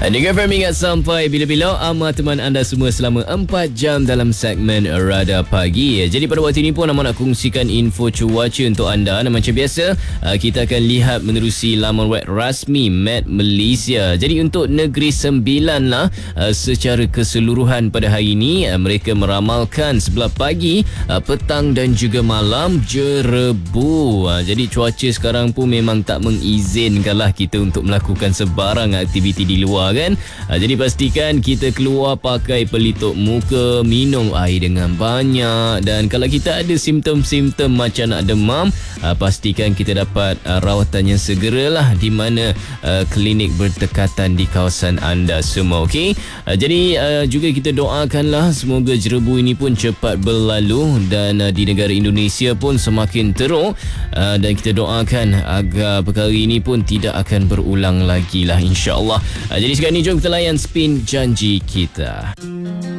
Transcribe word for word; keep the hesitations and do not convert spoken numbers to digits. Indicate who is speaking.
Speaker 1: Dengar Fahmi ingat sampai bila-bila amat teman anda semua selama empat jam dalam segmen Radar Pagi. Jadi pada waktu ini pun Amat nak kongsikan info cuaca untuk anda. Dan macam biasa, kita akan lihat menerusi laman web rasmi Met Malaysia. Jadi untuk Negeri Sembilan lah, secara keseluruhan pada hari ini, mereka meramalkan sebelah pagi, petang dan juga malam jerebu. Jadi cuaca sekarang pun memang tak mengizinkanlah kita untuk melakukan sebarang aktiviti di luar kan. Ha, jadi pastikan kita keluar pakai pelitup muka, minum air dengan banyak, dan kalau kita ada simptom-simptom macam nak demam, ha, pastikan kita dapat uh, rawatan yang segeralah di mana uh, klinik berdekatan di kawasan anda semua. Okey. Uh, jadi uh, juga kita doakanlah semoga jerebu ini pun cepat berlalu dan uh, di negara Indonesia pun semakin teruk, uh, dan kita doakan agar perkara ini pun tidak akan berulang lagi lah, insya-Allah. Uh, jadi sekarang ni jom kita layan spin janji kita.